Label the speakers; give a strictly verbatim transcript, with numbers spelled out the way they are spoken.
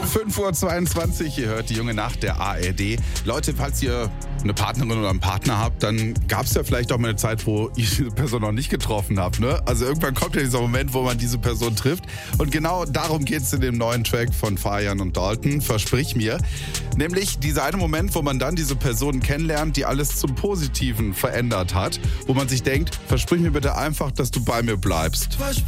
Speaker 1: fünf Uhr zweiundzwanzig, ihr hört die junge Nacht der A R D. Leute, falls ihr eine Partnerin oder einen Partner habt, dann gab es ja vielleicht auch mal eine Zeit, wo ihr diese Person noch nicht getroffen habt. Ne? Also irgendwann kommt ja dieser Moment, wo man diese Person trifft. Und genau darum geht es in dem neuen Track von Fayan und Dalton, Versprich mir. Nämlich dieser eine Moment, wo man dann diese Person kennenlernt, die alles zum Positiven verändert hat. Wo man sich denkt, versprich mir bitte einfach, dass du bei mir bleibst.